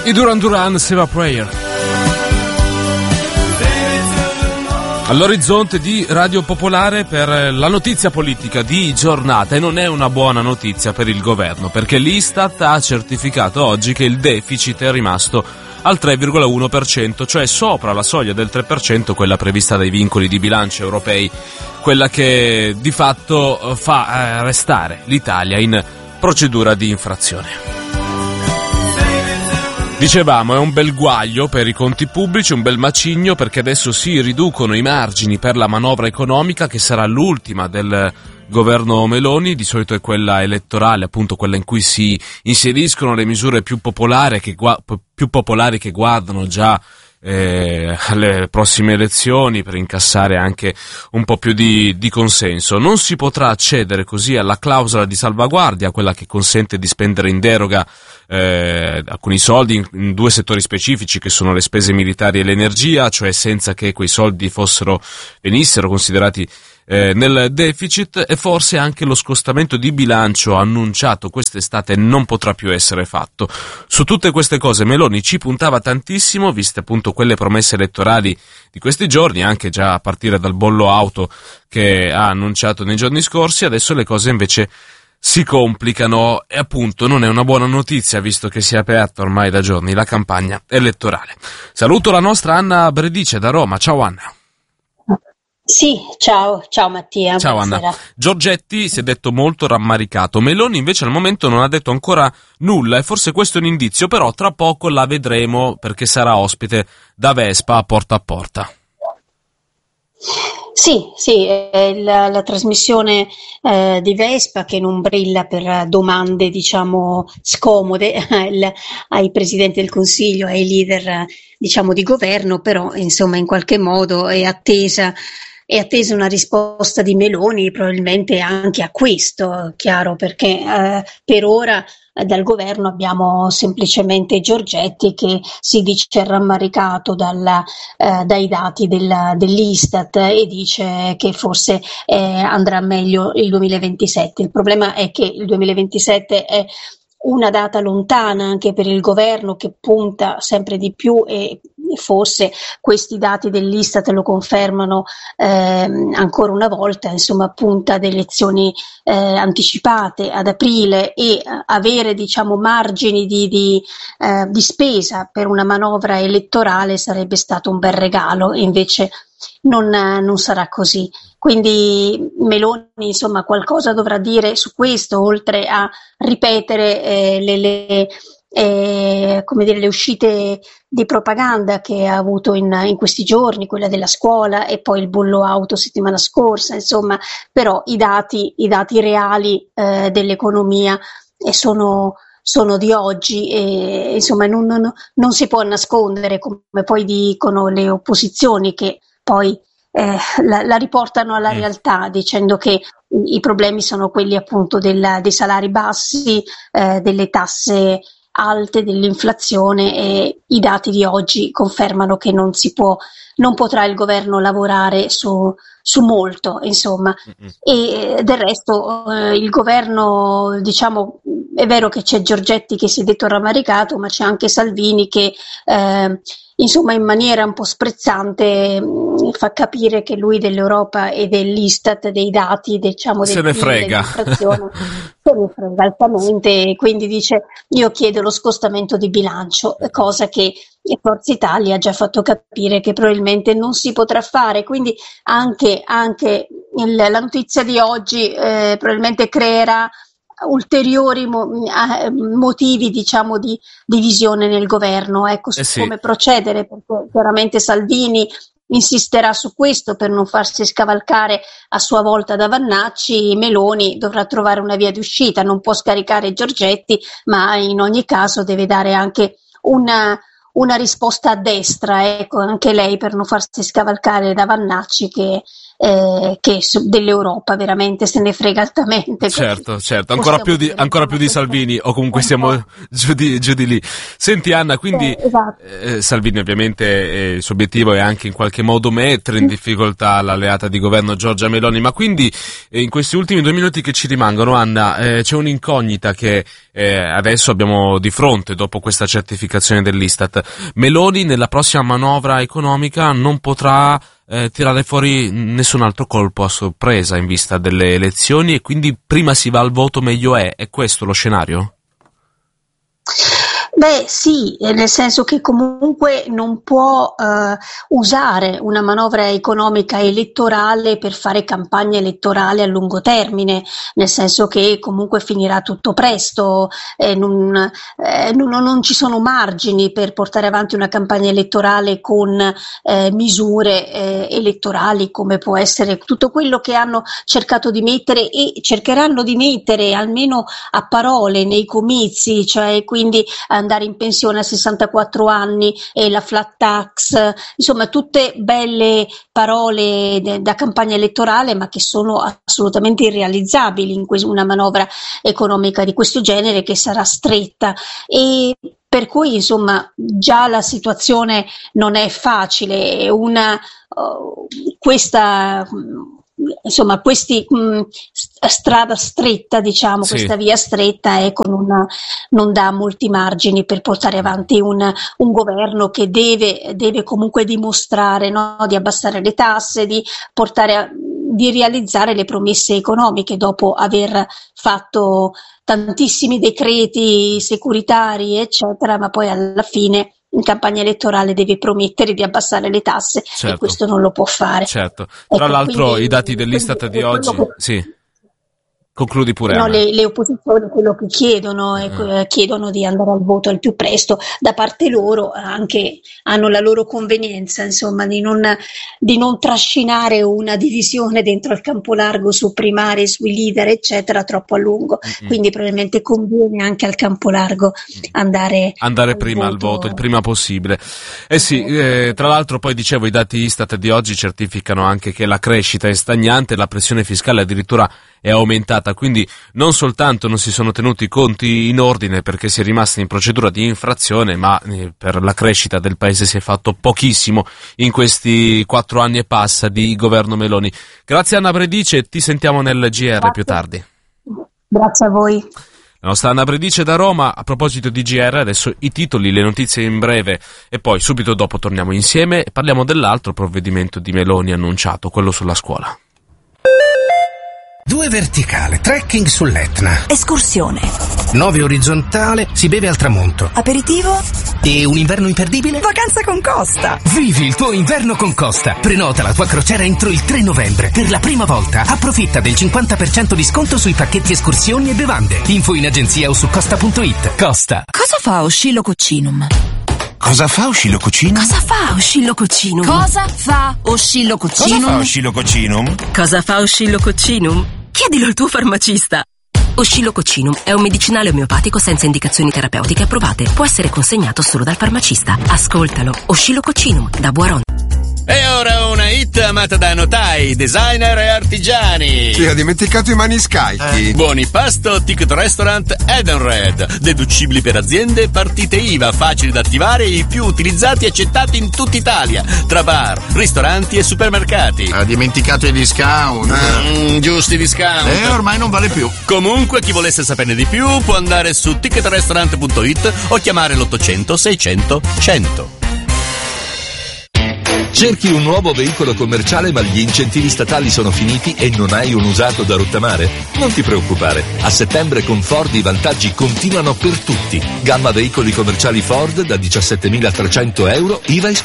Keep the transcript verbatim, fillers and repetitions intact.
I Duran Duran, Save a Prayer. All'orizzonte di Radio Popolare per la notizia politica di giornata, e non è una buona notizia per il governo, perché l'Istat ha certificato oggi che il deficit è rimasto al tre virgola uno per cento, cioè sopra la soglia del tre per cento, quella prevista dai vincoli di bilancio europei, quella che di fatto fa restare l'Italia in procedura di infrazione. Dicevamo, è un bel guaglio per i conti pubblici, un bel macigno, perché adesso si riducono i margini per la manovra economica, che sarà l'ultima del governo Meloni. Di solito è quella elettorale, appunto quella in cui si inseriscono le misure più popolari che, gua- più popolari che guardano già eh, alle prossime elezioni, per incassare anche un po' più di, di consenso. Non si potrà accedere così alla clausola di salvaguardia, quella che consente di spendere in deroga Eh, alcuni soldi in, in due settori specifici, che sono le spese militari e l'energia, cioè senza che quei soldi fossero venissero considerati eh, nel deficit, e forse anche lo scostamento di bilancio annunciato quest'estate non potrà più essere fatto. Su tutte queste cose Meloni ci puntava tantissimo, viste appunto quelle promesse elettorali di questi giorni, anche già a partire dal bollo auto che ha annunciato nei giorni scorsi. Adesso le cose invece si complicano, e appunto non è una buona notizia, visto che si è aperta ormai da giorni la campagna elettorale. Saluto la nostra Anna Bredice da Roma. Ciao Anna. Sì, ciao, ciao Mattia. Ciao buonasera. Anna. Giorgetti si è detto molto rammaricato, Meloni invece al momento non ha detto ancora nulla, e forse questo è un indizio, però tra poco la vedremo, perché sarà ospite da Vespa a Porta a Porta. Sì, sì, è la, la trasmissione eh, di Vespa, che non brilla per domande, diciamo, scomode al, ai presidenti del Consiglio, ai leader, diciamo, di governo, però insomma in qualche modo è attesa, è attesa una risposta di Meloni, probabilmente anche a questo, chiaro, perché eh, per ora dal governo abbiamo semplicemente Giorgetti, che si dice rammaricato dalla, eh, dai dati del, dell'Istat, e dice che forse eh, andrà meglio il duemilaventisette. Il problema è che il duemilaventisette è una data lontana anche per il governo, che punta sempre di più, e forse questi dati dell'Istat lo confermano eh, ancora una volta, insomma punta ad elezioni eh, anticipate ad aprile, e avere, diciamo, margini di, di, eh, di spesa per una manovra elettorale sarebbe stato un bel regalo, e invece non, non sarà così. Quindi Meloni, insomma, qualcosa dovrà dire su questo, oltre a ripetere eh, le, le, eh, come dire, le uscite di propaganda che ha avuto in, in questi giorni, quella della scuola e poi il bollo auto settimana scorsa. Insomma, però i dati, i dati reali eh, dell'economia eh, sono sono di oggi, e insomma non, non, non si può nascondere, come poi dicono le opposizioni, che poi Eh, la, la riportano alla realtà, dicendo che i problemi sono quelli appunto del, dei salari bassi, eh, delle tasse alte, dell'inflazione, e i dati di oggi confermano che non si può, non potrà il governo lavorare su, su molto, insomma. Mm-hmm. E del resto eh, il governo, diciamo, è vero che c'è Giorgetti che si è detto rammaricato, ma c'è anche Salvini che eh, insomma in maniera un po' sprezzante mh, fa capire che lui dell'Europa e dell'Istat, dei dati, diciamo, se del ne frega se ne frega altamente, e quindi dice: io chiedo lo scostamento di bilancio, cosa che Forza Italia ha già fatto capire che probabilmente non si potrà fare. Quindi anche, anche il, la notizia di oggi eh, probabilmente creerà ulteriori mo- motivi, diciamo, di divisione nel governo, ecco, su eh sì. come procedere, perché chiaramente Salvini insisterà su questo per non farsi scavalcare a sua volta da Vannacci. Meloni dovrà trovare una via d'uscita, non può scaricare Giorgetti, ma in ogni caso deve dare anche una una risposta a destra, ecco, anche lei, per non farsi scavalcare da Vannacci, che eh, che dell'Europa veramente se ne frega altamente. Certo, certo, ancora più di, ancora più di Salvini, o comunque siamo giù di, giù di lì. Senti Anna, quindi eh, esatto. eh, Salvini ovviamente eh, il suo obiettivo è anche in qualche modo mettere in difficoltà l'alleata di governo Giorgia Meloni, ma quindi eh, in questi ultimi due minuti che ci rimangono, Anna, eh, c'è un'incognita che eh, adesso abbiamo di fronte dopo questa certificazione dell'Istat. Meloni nella prossima manovra economica non potrà Eh, tirare fuori nessun altro colpo a sorpresa in vista delle elezioni, e quindi prima si va al voto meglio è. È questo lo scenario? Beh sì, nel senso che comunque non può eh, usare una manovra economica elettorale per fare campagna elettorale a lungo termine, nel senso che comunque finirà tutto presto, eh, non, eh, non, non ci sono margini per portare avanti una campagna elettorale con eh, misure eh, elettorali come può essere tutto quello che hanno cercato di mettere e cercheranno di mettere almeno a parole nei comizi, cioè quindi andare in pensione a sessantaquattro anni e la flat tax, insomma tutte belle parole de- da campagna elettorale, ma che sono assolutamente irrealizzabili in que- una manovra economica di questo genere, che sarà stretta, e per cui insomma già la situazione non è facile. Una uh, questa Insomma, questi mh, strada stretta, diciamo, sì. Questa via stretta, ecco, non, non dà molti margini per portare avanti un, un governo che deve, deve comunque dimostrare, no, di abbassare le tasse, di portare a, di realizzare le promesse economiche dopo aver fatto tantissimi decreti securitari, eccetera, ma poi alla fine in campagna elettorale deve promettere di abbassare le tasse, certo. E questo non lo può fare. Certo. Tra ecco, l'altro quindi, i dati dell'Istat di oggi, che... sì. Concludi pure. No, le, le opposizioni quello che chiedono è eh. chiedono di andare al voto al più presto. Da parte loro anche hanno la loro convenienza, insomma, di non, di non trascinare una divisione dentro al campo largo su primari, sui leader, eccetera, troppo a lungo. Mm-hmm. Quindi probabilmente conviene anche al campo largo andare andare al prima voto. al voto, il prima possibile. Eh sì, eh, tra l'altro poi dicevo i dati Istat di oggi certificano anche che la crescita è stagnante, la pressione fiscale addirittura è aumentata, quindi non soltanto non si sono tenuti i conti in ordine perché si è rimasti in procedura di infrazione, ma per la crescita del paese si è fatto pochissimo in questi quattro anni e passa di governo Meloni. Grazie Anna Bredice, ti sentiamo nel G R Grazie. Più tardi. Grazie a voi. La nostra Anna Bredice da Roma. A proposito di G R, adesso i titoli, le notizie in breve e poi subito dopo torniamo insieme e parliamo dell'altro provvedimento di Meloni annunciato, quello sulla scuola. Due verticale, trekking sull'Etna. Escursione. Nove orizzontale, si beve al tramonto. Aperitivo. E un inverno imperdibile? Vacanza con Costa. Vivi il tuo inverno con Costa. Prenota la tua crociera entro il tre novembre. Per la prima volta approfitta del cinquanta per cento di sconto sui pacchetti escursioni e bevande. Info in agenzia o su costa punto it. Costa. Cosa fa Oscillococcinum? Cosa fa Oscillococcinum? Cosa fa Oscillococcinum? Cosa fa Oscillococcinum? Cosa fa Oscillococcinum? Cosa fa Oscillococcinum? Chiedilo al tuo farmacista. Oscillococcinum è un medicinale omeopatico senza indicazioni terapeutiche approvate. Può essere consegnato solo dal farmacista. Ascoltalo. Oscillococcinum da Buaron. E ora una hit amata da notai, designer e artigiani. Sì, ha dimenticato i maniscalchi. Eh. Buoni pasto, ticket restaurant Edenred. Deducibili per aziende, partite I V A, facili da attivare e i più utilizzati e accettati in tutta Italia. Tra bar, ristoranti e supermercati. Ha dimenticato i discount. Mm, giusti discount. Eh, ormai non vale più. Comunque, chi volesse saperne di più può andare su ticket restaurant punto it o chiamare l'ottocento seicento cento. Cerchi un nuovo veicolo commerciale ma gli incentivi statali sono finiti e non hai un usato da rottamare? Non ti preoccupare, a settembre con Ford i vantaggi continuano per tutti. Gamma veicoli commerciali Ford da diciassettemilatrecento euro, I V A esclusa.